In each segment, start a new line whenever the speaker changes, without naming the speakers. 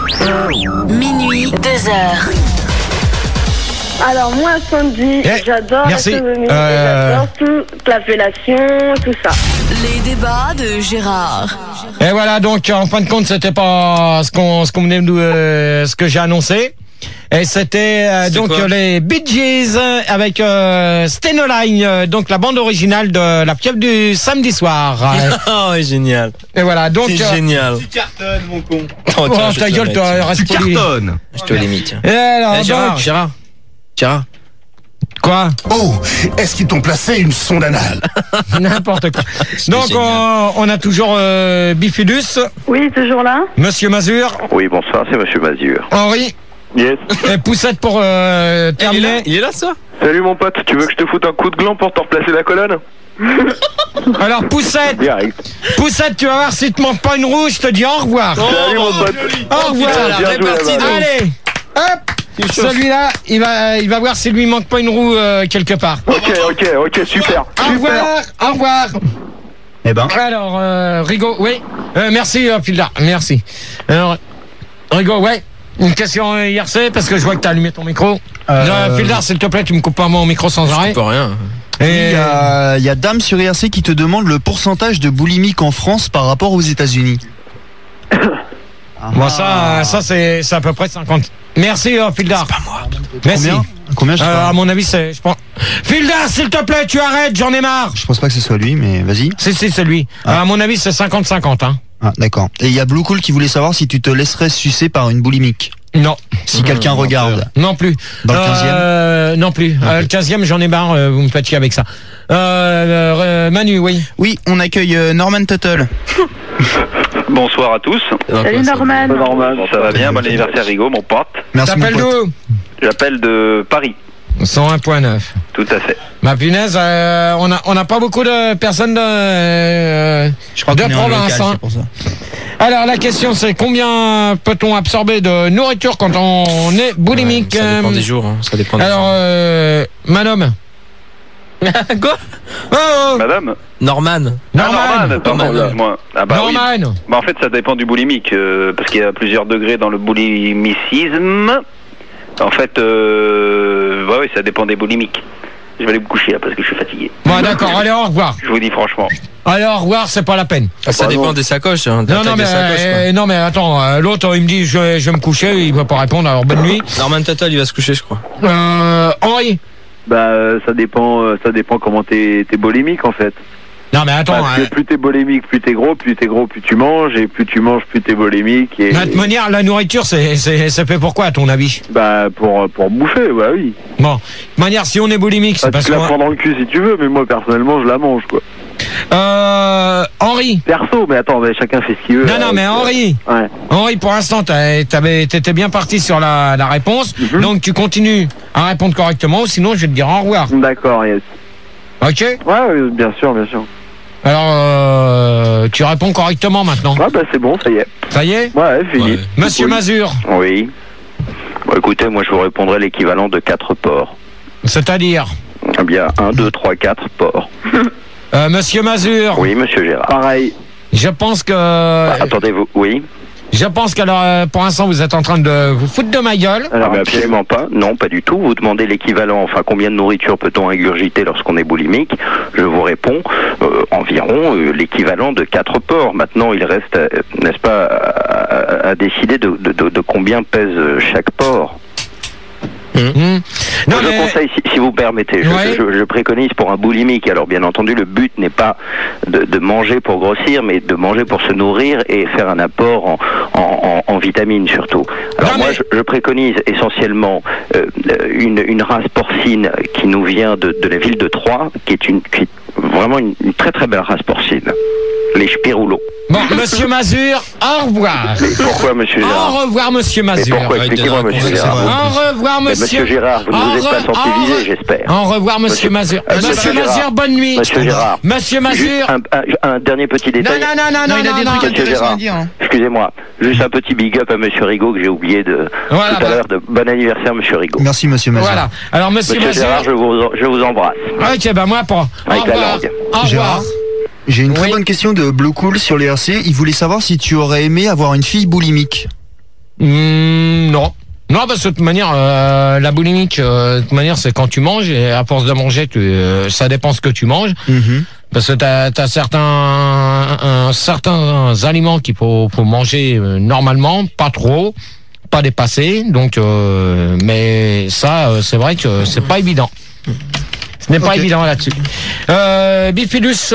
Minuit, 2h.
Alors moi, Sandy, j'adore la sodomie, j'adore toute la fellation, tout ça.
Les débats de Gérard.
Et voilà, donc en fin de compte, c'était pas ce que j'ai annoncé. Et c'était donc les Bee Gees avec Stenoline, donc la bande originale de La Fièvre du samedi soir.
Oh, génial.
Et voilà, donc
c'est génial.
Tu cartonnes, mon con.
Oh,
ta gueule, reste poli.
Je te limite.
Et alors,
Gérard.
Quoi?
Oh, est-ce qu'ils t'ont placé une sonde anale?
N'importe quoi. Donc on a toujours Bifidus.
Oui, toujours là.
Monsieur Mazur.
Oui, bonsoir, c'est Monsieur Mazur.
Henri.
Yes.
Et Poussette pour terminer.
Il est là, ça?
Salut mon pote, tu veux que je te foute un coup de gland pour te replacer la colonne?
Alors Poussette, tu vas voir si te manque pas une roue, je te dis au revoir.
Salut mon pote.
Au revoir. Allez, hop. Celui-là, il va voir s'il lui manque pas une roue quelque part.
Ok, super.
Au revoir.
Eh ben.
Alors, Rigaud, oui. Merci, Filda, merci. Alors, Rigaud, ouais. Une question IRC, parce que je vois que t'as allumé ton micro. Filda, s'il te plaît, tu me coupes pas mon micro sans arrêt.
Je coupe rien.
Et il y a Dame sur IRC qui te demande le pourcentage de boulimique en France par rapport aux États-Unis.
Bon, ça c'est à peu près 50. Merci, Fildar.
C'est pas moi.
Merci.
Combien je
à mon avis, je pense. Fildar, s'il te plaît, tu arrêtes, j'en ai marre.
Je pense pas que ce soit lui, mais vas-y.
C'est lui. À mon avis, c'est 50-50. Hein.
Ah, d'accord. Et il y a Blue Cool qui voulait savoir si tu te laisserais sucer par une boulimique.
Non.
Si quelqu'un regarde.
Non plus.
Dans le 15e
non plus. Le 15e, j'en ai marre, vous me faites chier avec ça. Manu, oui.
Oui, on accueille Norman Tuttle.
Bonsoir à tous.
Salut Norman.
Ça va bien, bon anniversaire Rigaud, mon pote.
Merci mon
T'appelles
pote.
d'où?
J'appelle de Paris.
101.9.
Tout à fait.
Ma punaise, on a pas beaucoup de personnes
Je crois
de
qu'on est en
province.
local,
Hein.
c'est pour ça.
Alors la question c'est combien peut-on absorber de nourriture quand on est boulimique?
Ça dépend des jours. Ça dépend des
Alors, madame.
Quoi?
Oh,
Madame
Norman.
Norman.
Pardon, excuse-moi. Ah bah oui.
Norman.
Bah en fait, ça dépend du boulimique, parce qu'il y a plusieurs degrés dans le boulimicisme. En fait, oui, ça dépend des boulimiques. Je vais aller me coucher là parce que je suis fatigué.
Bon d'accord, allez au revoir.
Je vous dis franchement.
Allez au revoir, c'est pas la peine.
Ça dépend des sacoches. Hein,
Non mais attends, l'autre il me dit je vais me coucher, il va pas répondre, alors bonne nuit.
Norman Tuttle, il va se coucher, je crois.
Henri.
Bah ça dépend comment t'es boulimique en fait.
Non mais attends.
Parce que plus t'es boulimique, plus t'es gros, plus tu manges, et plus tu manges, plus t'es boulimique. Et...
De toute manière, la nourriture, c'est fait pourquoi à ton avis?
Bah pour bouffer, bah oui.
Bon, de toute manière, si on est boulimique, c'est parce
que... Tu
que...
la prends dans le cul si tu veux, mais moi personnellement, je la mange quoi.
Henri.
Perso, mais attends, mais chacun fait ce qu'il veut.
Non, mais Henri.
Ouais.
Henri, pour l'instant, t'étais bien parti sur la réponse, donc tu continues à répondre correctement, sinon je vais te dire au revoir.
D'accord, yes.
Ok?
Ouais, bien sûr.
Alors, tu réponds correctement maintenant.
Ouais, bah c'est bon, ça y est.
Ça y est?
Ouais, fini.
Ouais.
Monsieur Mazur.
Oui. Bon, écoutez, moi je vous répondrai l'équivalent de 4 porcs.
C'est-à-dire?
Eh bien, 1, 2, 3, 4 porcs.
Monsieur Mazur.
Oui, monsieur Gérard. Pareil.
Je pense que...
Attendez-vous, oui.
Je pense que pour l'instant, vous êtes en train de vous foutre de ma gueule.
Alors, mais absolument pas. Non, pas du tout. Vous demandez l'équivalent, enfin, combien de nourriture peut-on ingurgiter lorsqu'on est boulimique? Je vous réponds, environ l'équivalent de 4 porcs. Maintenant, il reste, n'est-ce pas, à décider de combien pèse chaque porc.
Non,
je conseille, si vous permettez, je préconise pour un boulimique. Alors bien entendu, le but n'est pas de manger pour grossir, mais de manger pour se nourrir et faire un apport en vitamines surtout. Alors je préconise essentiellement une race porcine qui nous vient de la ville de Troyes, qui est vraiment une très très belle race porcine. Les Spiroulos.
Bon, monsieur Mazur, au revoir.
Mais pourquoi, monsieur Gérard?
Au revoir, monsieur Mazur.
Mais pourquoi? Expliquez-moi, monsieur Gérard.
Au revoir, monsieur.
Monsieur Gérard, vous ne vous êtes pas senti visé, j'espère.
Au revoir, monsieur Mazur. Monsieur Mazur, bonne nuit.
Monsieur Gérard.
Monsieur Mazur.
Un dernier petit détail.
Non,
il a des trucs intéressants à dire.
Excusez-moi, juste un petit big up à monsieur Rigaud que j'ai oublié tout à l'heure. Bon anniversaire, monsieur Rigaud.
Merci, monsieur Mazur.
Voilà. Alors, monsieur Mazur.
Gérard, je vous embrasse.
Ok, bah moi pas.
Avec la langue.
Au revoir.
J'ai une très bonne question de Blue Cool sur les RC. Il voulait savoir si tu aurais aimé avoir une fille boulimique.
Non. Non, parce que de toute manière, la boulimique, de toute manière, c'est quand tu manges, et à force de manger, ça dépend ce que tu manges. Parce que t'as certains aliments qu'il faut manger normalement, pas trop, pas dépasser. Donc, mais ça, c'est vrai que c'est pas évident. Ce n'est pas évident là-dessus. Bifidus.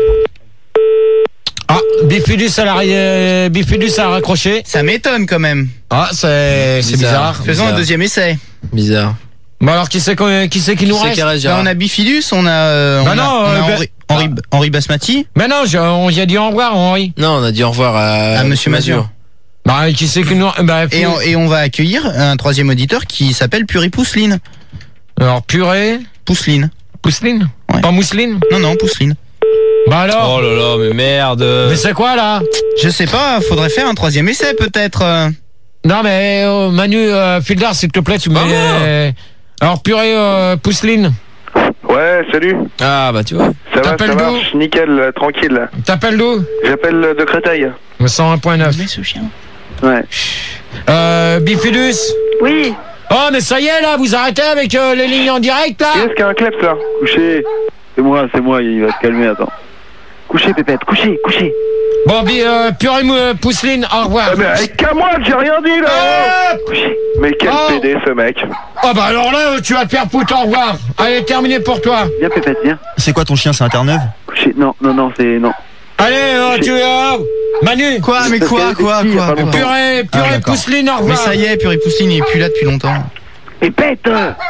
Ah, Bifidus a raccroché.
Ça m'étonne quand même.
Ah, c'est bizarre.
Faisons un deuxième essai.
Bizarre.
Bon alors qui c'est qui nous reste?
On a Bifidus, on a Henri Basmati.
Mais non, on y a dit au revoir Henri.
Non, on a dit au revoir
à Monsieur Mazur.
Bah qui c'est qui nous
et on va accueillir un troisième auditeur qui s'appelle Purée Pousseline.
Alors Purée
Pousseline.
Pousseline ouais. Pas Mousseline?
Non, Pousseline.
Bah alors.
Oh là là, mais merde.
Mais c'est quoi là?
Je sais pas, faudrait faire un troisième essai peut-être.
Non mais Manu Fildar s'il te plaît tu mets. Alors Purée Pousseline.
Ouais, salut.
Ah bah tu vois.
Ça marche, nickel, tranquille.
T'appelles d'où?
J'appelle de Créteil.
101.9.
Mais ce chien.
Ouais.
Bifidus.
Oui.
Oh mais ça y est là, vous arrêtez avec les lignes en direct là.
Est-ce qu'il y a un kleps là? Couché. C'est moi, il va se calmer, attends. Couché, Pépette, couché.
Bon, Purée Pousseline, au revoir.
Ah, mais avec qu'à moi, j'ai rien dit là. Couché. Mais quel PD ce mec.
Ah bah alors là, tu vas te faire foutre, au revoir. Allez, terminé pour toi.
Viens Pépette, viens.
C'est quoi ton chien, c'est un Terre-Neuve?
Couché, non, c'est non.
Allez, tu Manu.
Quoi?
Purée Pousseline, au revoir.
Mais ça y est, Purée Pousseline, il est plus là depuis longtemps.
Pépette.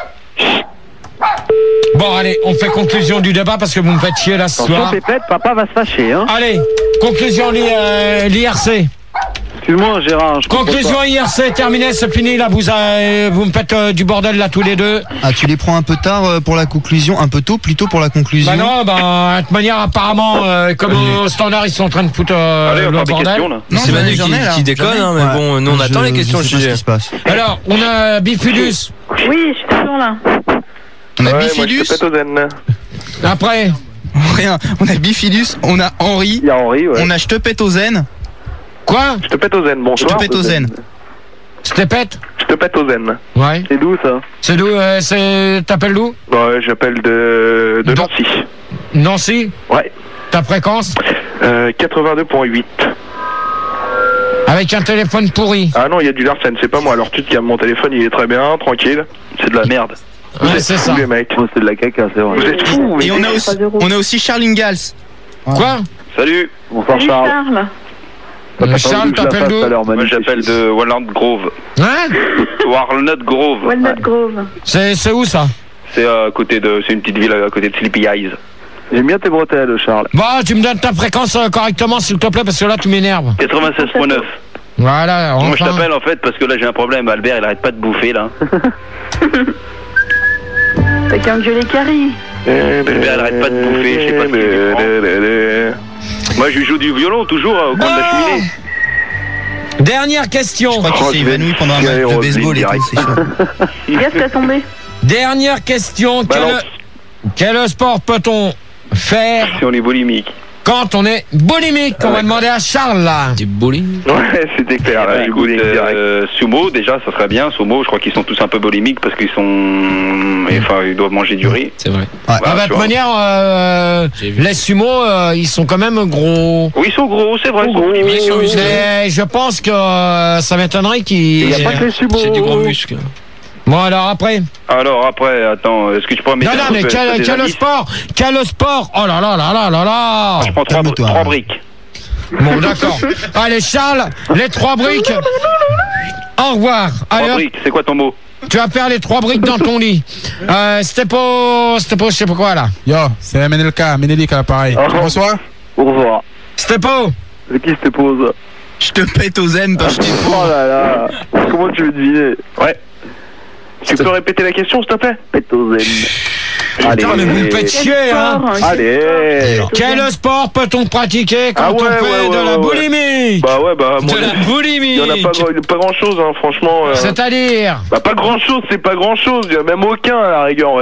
Bon, allez, on fait conclusion du débat parce que vous me faites chier là ce soir.
Pépette, papa va se fâcher, hein.
Allez, conclusion l'IRC.
Excuse-moi, Gérard.
Conclusion IRC, terminé, c'est fini là. Vous me faites du bordel là tous les deux.
Ah, tu les prends un peu tard pour la conclusion, un peu tôt plutôt pour la conclusion.
Bah non, de toute manière apparemment, comme au standard ils sont en train de foutre le bordel.
Non,
c'est Manu qui déconne, hein, mais bon, nous on attend les questions.
Je sais pas ce qui se passe.
Alors, on a Bifidus.
Oui, je suis toujours là.
On a Bifidus.
Après.
Rien. On a Bifidus, on a Henri.
Il y a Henri, ouais.
On a Je te pète au zen.
Quoi?
Je te pète au zen, bonsoir.
Je te pète au zen.
Je te pète?
Je te pète au zen.
Ouais.
C'est d'où ça?
C'est d'où? T'appelles d'où?
Ouais, j'appelle de Nancy.
Nancy?
Ouais.
Ta fréquence?
82.8.
Avec un téléphone pourri.
Ah non, il y a du Larsen, c'est pas moi. Alors tu te calmes, mon téléphone il est très bien, tranquille. C'est de la merde.
Ouais, c'est ça.
Les mecs.
Oh, c'est de la caca, c'est vrai.
Vous êtes fous.
Et on a aussi Charles Ingalls.
Quoi?
Salut.
Bonsoir
Salut
Charles.
Charles, t'appelles d'où?
Moi j'appelle de Walnut Grove.
Hein?
Walnut Grove.
Walnut Grove.
C'est où ça?
C'est à côté c'est une petite ville à côté de Sleepy Eyes.
J'aime bien tes bretelles, Charles.
Bon, tu me donnes ta fréquence correctement s'il te plaît parce que là tu m'énerves.
96.9.
Voilà, enfin.
Moi je t'appelle en fait parce que là j'ai un problème. Albert il arrête pas de bouffer là.
T'as qu'à engueuler Carrie.
Albert il arrête pas de bouffer, je sais pas ce qu'il prend. Moi je lui joue du violon toujours au coin de la cheminée.
Dernière question.
Je crois qu'il s'est évanoui pendant un match de baseball et tout, c'est chaud.
Qu'est-ce qui a tombé?
Dernière question. Quel sport peut-on faire
si on est boulimique?
Quand on est boulimique, on va demander à Charles là.
Du bowling?
Ouais, c'était clair. Là, écoute, sumo, déjà, ça serait bien. Sumo, je crois qu'ils sont tous un peu boulimiques parce qu'ils sont. Enfin, ils doivent manger du riz.
C'est vrai.
Ouais. Bah, de toute manière, les sumo, ils sont quand même gros.
Oui, ils sont gros, c'est vrai.
Mais je pense que ça m'étonnerait qu'ils.
Il n'y a pas que les sumo.
C'est du gros muscle.
Bon, alors après,
attends, est-ce que tu peux mettre.
Non, mais quel sport? Oh là là là là là là.
Je prends 3 briques.
Bon, d'accord. Allez, Charles, les 3 briques. Au revoir.
3 briques, c'est quoi ton mot?
Tu vas faire les 3 briques dans ton lit. C'était pas, je sais pas quoi là.
Yo, c'est Ménélique à l'appareil. Bonsoir.
Au revoir.
C'était pas.
C'est qui se pose?
Je te pète au zen, parce que
oh là là. Comment tu veux deviner?
Ouais. Tu peux répéter la question, s'il te plaît?
Pète au zen.
Allez, mais vous me faites chier, hein.
Allez.
Quel sport peut-on pratiquer quand on fait de la boulimie?
Bah ouais,
de la boulimie.
Il y en a pas grand chose, hein, franchement.
C'est-à-dire?
Bah pas grand chose, c'est pas grand chose. Il y a même aucun à la rigueur, on va dire.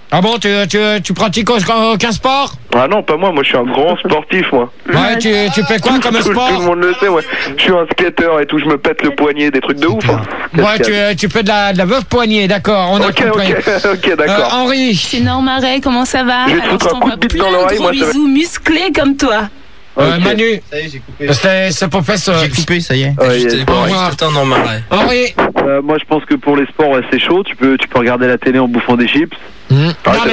Ah bon, tu pratiques aucun sport?
Ah non, pas moi, je suis un grand sportif, moi.
Ouais, tu fais quoi comme sport?
Tout le monde le sait, ouais. Je suis un skater et tout, je me pète le poignet, des trucs de ouf. Hein.
Ouais, tu fais de la veuve poignée, d'accord, on a compris.
Ok, d'accord.
Henri.
Sinon, Marais, comment ça va?
Je vais te foutre un coup de bite dans l'oreille, moi.
Bisous musclés comme toi.
Manu,
ça y est, j'ai coupé.
C'est pour faire ça.
J'ai coupé, ça y est.
J'étais pas tout le temps dans Marais.
Henri.
Moi, je pense que pour les sports, ouais, c'est chaud. Tu peux regarder la télé en bouffant des chips.
Non.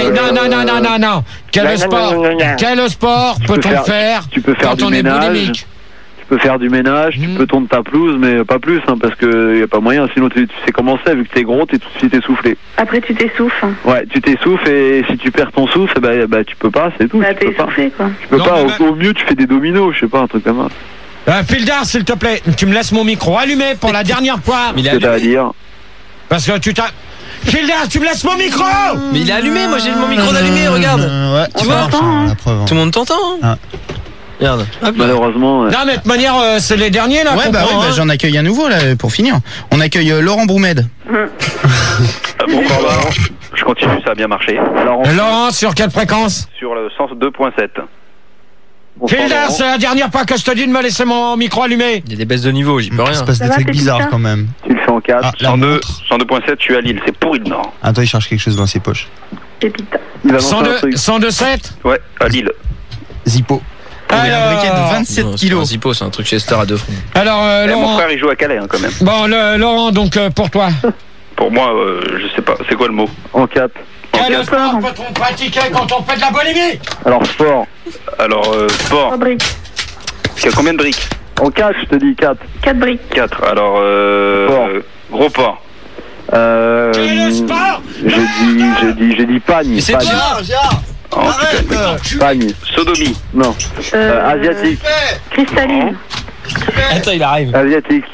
Quel sport peut-on faire?
Tu peux faire du ménage. Tu peux faire du ménage, tu peux tondre ta pelouse, mais pas plus, hein, parce que y a pas moyen. Sinon, tu sais comment c'est, vu que t'es gros, t'es tout de suite essoufflé.
Après, tu t'essouffles.
Ouais, tu t'essouffles et si tu perds ton souffle, bah tu peux pas, c'est tout.
Bah, t'es essoufflé, quoi.
Tu peux pas. Au mieux, tu fais des dominos, je sais pas, un truc comme ça.
Fildar, s'il te plaît, tu me laisses mon micro allumé pour la dernière fois.
Qu'est-ce que t'as à dire?
Parce que tu t'as... Fildar, tu me laisses mon micro!
Mais il est allumé, moi j'ai mon micro d'allumé, regarde.
Ouais,
tu vois? Tout le monde t'entend. Hein. Regarde.
Malheureusement.
Non, mais de toute manière, c'est les derniers là.
Ouais, bah j'en accueille un nouveau là pour finir. On accueille Laurent Broumed.
Bon, je continue, ça a bien marché.
Laurent, sur quelle fréquence?
Sur le 102.7.
Fildar, c'est la dernière fois que je te dis de me laisser mon micro allumé.
Il y a des baisses de niveau, j'y peux rien.
Il se passe des trucs bizarres quand même.
Tu le fais en 4.
102.7, je suis à Lille, c'est pourri le Nord.
Attends, il cherche quelque chose dans ses poches.
Pépita.
102.7.
Ouais, à Lille.
Zippo.
Un briquet de 27 kilos.
Un Zippo, c'est un truc Chester à 2 francs.
Alors, Laurent.
Mon frère, il joue à Calais, hein, quand même.
Bon, Laurent, donc pour toi.
Pour moi, je sais pas. C'est quoi le mot?
En 4.
Quel sport peut-on pratiquer quand on fait de la boulimie?
Alors, sport.
Sport.
3 briques.
Il y a combien de briques?
En 4, je te dis 4.
4 briques.
4. Alors, gros porc.
Quel sport?
J'ai dit pagne.
C'est
Gérard.
Arrête.
Pagne.
Sodomie.
Non. Asiatique.
Cristalline.
Attends, il arrive.
Asiatique.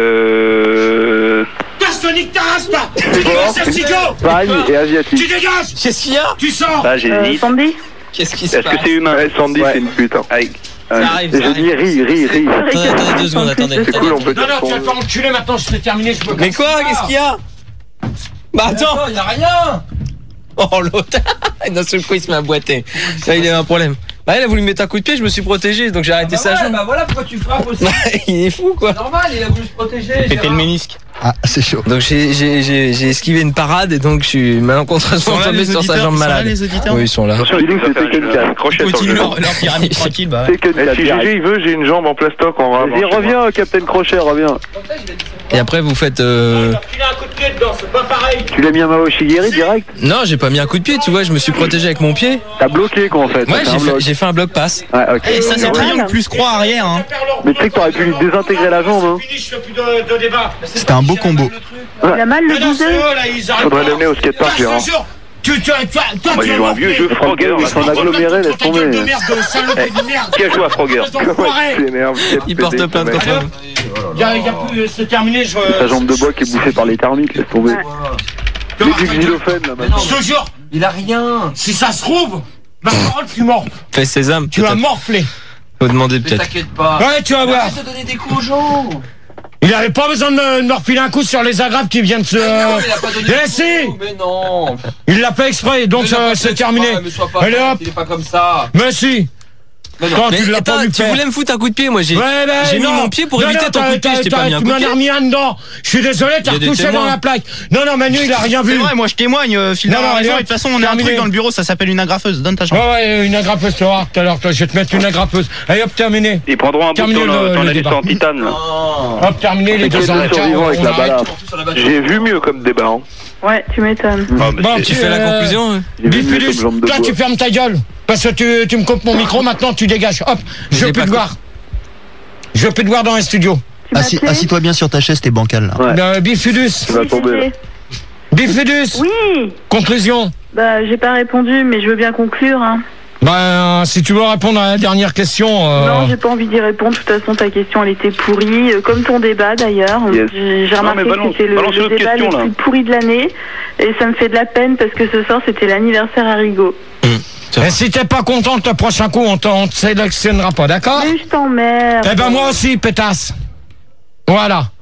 Sonic Taras, pas. Tu dégages,
Pagne et asiatique.
Tu dégages.
Qu'est-ce qu'il y a?
Tu sors.
Là, j'hésite.
Sandy.
Qu'est-ce qui se passe?
Est-ce que c'est humain?
Sandy, c'est une pute.
Ça arrive.
J'ai dit ris.
Attendez 2 secondes, attendez.
C'est cool, on peut
Non, tu vas te faire enculer maintenant, je t'ai terminé.
Mais quoi? Qu'est-ce qu'il y a? Bah attends, il y a rien. Oh l'autre. D'un seul coup il se met à boiter. Là il a un problème. Bah il a voulu me mettre un coup de pied, je me suis protégé, donc j'ai arrêté sa jambe.
Bah voilà pourquoi tu frappes aussi.
Il est fou quoi.
Normal, il a voulu se protéger.
Péter le ménisque.
Ah, c'est chaud.
Donc j'ai esquivé une parade et donc je suis malencontreusement tombé sur sa jambe malade.
Les auditeurs.
Oui, ils sont là.
Continue
leur pyramide tranquille, bah.
Si GG il veut, j'ai une jambe en plastoc en rame. Vas-y, reviens, Captain Crochet, reviens.
Et après vous faites
Tu l'as un coup de pied dedans, c'est pas pareil.
Tu l'as mis à Mao Shigeri direct?
Non, j'ai pas mis un coup de pied, tu vois, je me suis protégé avec mon pied.
T'as bloqué quoi en fait?
Ouais, j'ai fait un bloc passe.
Ouais, ok.
Et ça c'est triangle plus croix arrière hein.
Mais tu sais que t'aurais pu lui désintégrer la jambe hein.
C'était un beau combo.
Il a mal le bouseux.
Faudrait l'amener au skatepark, Gérard.
Moi j'ai joué un vieux jeu Frogger.
Ils sont agglomérés, laisse tomber.
Qui a joué à Frogger?
Il porte plainte contre moi.
Y a plus, c'est terminé.
Sa jambe de bois qui est bouffée par les termites, laisse tomber. Mets du xylophone là maintenant.
Je te jure,
Il a rien.
si ça se trouve, ma parole, tu morfles.
Fais sésame.
Tu vas morfler.
Faut demander
Mais
peut-être.
t'inquiète pas.
Ouais, tu vas voir.
Arrête de donner des coups aux gens.
Il avait pas besoin de me refiler un coup sur les agrafes qui viennent se...
Mais non, il a pas donné
Eh
de
si.
coups. Mais non.
Il l'a fait exprès, donc c'est terminé.
Mais sois pas
Allez hop.
il est pas comme ça.
Mais si. Quand
Mais
tu l'as pas
attends,
vu
tu
faire.
voulais me foutre un coup de pied, moi j'ai mis
non.
mon pied pour
Non,
éviter
non,
ton coup de pied, je t'ai pas mis un coup de
Tu m'en
pied.
as remis un dedans. Je suis désolé, t'as
Il y a des
retouché dans
témoins.
la plaque. Non, Manu, il a rien vu.
C'est vrai, moi je témoigne, Phil
Non,
a
non,
raison.
allez,
Et de toute façon, on a un
terminé.
truc dans le bureau, ça s'appelle une agrafeuse. Donne ta jambe.
Ouais, une agrafeuse, tu vas voir tout à l'heure. Je vais te mettre une agrafeuse. Allez, hop, terminé.
Ils prendront un bout
Terminé
de ton
le
anus
débat.
en titane là.
Hop, terminé les 2 ans.
Survivant avec la balafre.
J'ai vu mieux comme débat. Hein.
Ouais, tu m'étonnes.
Bon,
Tu fais la conclusion?
Bifidus, toi tu fermes ta gueule. Parce que tu me coupes mon micro, maintenant tu dégages. Hop, je veux plus te voir. Je veux plus te voir dans les studios.
Assis-toi bien sur ta chaise, t'es bancal là.
Bifidus.
Tu vas tomber.
Bifidus.
Oui.
Conclusion.
Bah, j'ai pas répondu, mais je veux bien conclure. Hein.
Ben, si tu veux répondre à la dernière question...
Non, j'ai pas envie d'y répondre. De toute façon, ta question, elle était pourrie. Comme ton débat, d'ailleurs.
Yes.
J'ai remarqué que c'était le débat le plus pourri de l'année. Et ça me fait de la peine parce que ce soir, c'était l'anniversaire à Rigaud.
Et si t'es pas contente, le prochain coup, on te sélectionnera pas, d'accord?
Mais je t'emmerde.
Eh ben, moi aussi, pétasse. Voilà.